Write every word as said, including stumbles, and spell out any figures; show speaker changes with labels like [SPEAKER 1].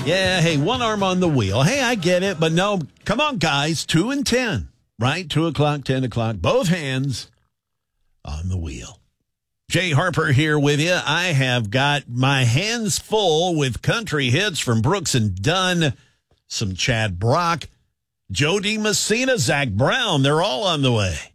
[SPEAKER 1] Yeah, hey, one arm on the wheel. Hey, I get it, but no, come on, guys, two and ten, right? Two o'clock, ten o'clock, both hands on the wheel. Jay Harper here with you. I have got my hands full with country hits from Brooks and Dunn, some Chad Brock, Joe DiMessina, Zach Brown. They're all on the way.